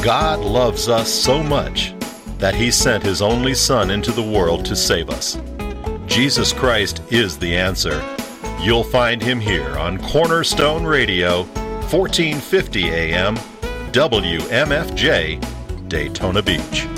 God loves us so much that He sent His only Son into the world to save us. Jesus Christ is the answer. You'll find Him here on Cornerstone Radio, 1450 AM, WMFJ, Daytona Beach.